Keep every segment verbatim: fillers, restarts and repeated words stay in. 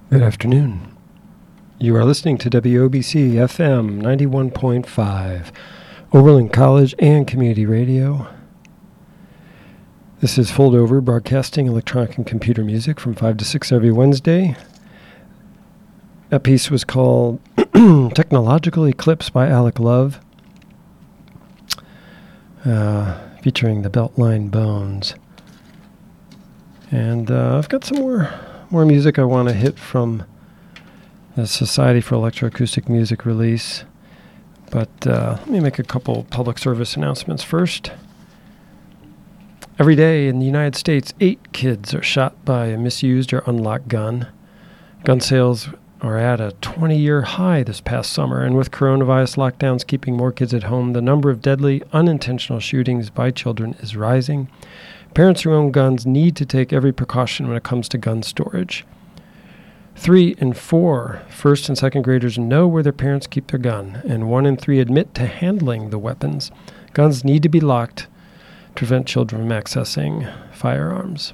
Good afternoon. You are listening to W O B C F M ninety-one point five, Oberlin College and Community Radio. This is Fold Over, broadcasting electronic and computer music from five to six every Wednesday. That piece was called Technological Eclipse by Alec Love, uh, featuring the Beltline Bones. And uh, I've got some more... More music I want to hit from the Society for Electroacoustic Music release. But uh, let me make a couple public service announcements first. Every day in the United States, eight kids are shot by a misused or unlocked gun. Gun sales are at a twenty-year high this past summer, and with coronavirus lockdowns keeping more kids at home, the number of deadly, unintentional shootings by children is rising. Parents who own guns need to take every precaution when it comes to gun storage. Three in four first and second graders know where their parents keep their gun, and one in three admit to handling the weapons. Guns need to be locked to prevent children from accessing firearms.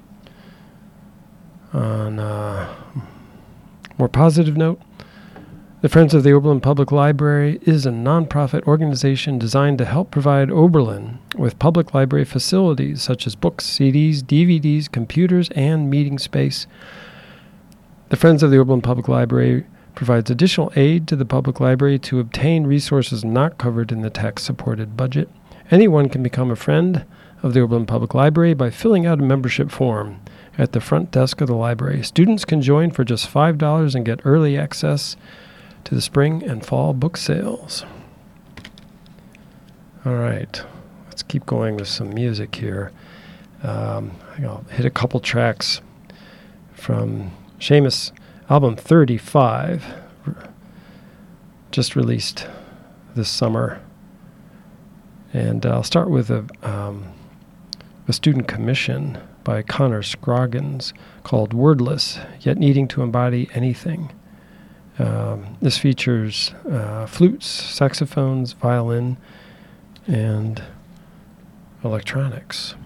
On a more positive note, the Friends of the Oberlin Public Library is a nonprofit organization designed to help provide Oberlin with public library facilities such as books, C Ds, D V Ds, computers, and meeting space. The Friends of the Oberlin Public Library provides additional aid to the public library to obtain resources not covered in the tax-supported budget. Anyone can become a friend of the Oberlin Public Library by filling out a membership form at the front desk of the library. Students can join for just five dollars and get early access to the spring and fall book sales. All right, let's keep going with some music here. Um, I'll hit a couple tracks from Seamus' album thirty-five, just released this summer. And I'll start with a, um, a student commission by Connor Scroggins called Wordless, Yet Needing to Embody Anything. Um, this features uh, flutes, saxophones, violin, and electronics.